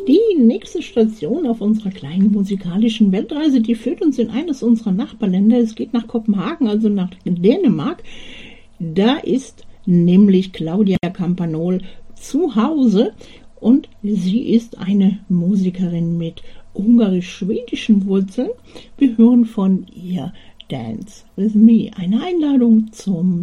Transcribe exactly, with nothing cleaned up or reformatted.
Die nächste Station auf unserer kleinen musikalischen Weltreise, die führt uns in eines unserer Nachbarländer. Es geht nach Kopenhagen, also nach Dänemark. Da ist nämlich Claudia Campanol zu Hause und sie ist eine Musikerin mit ungarisch-schwedischen Wurzeln. Wir hören von ihr Dance with Me, eine Einladung zum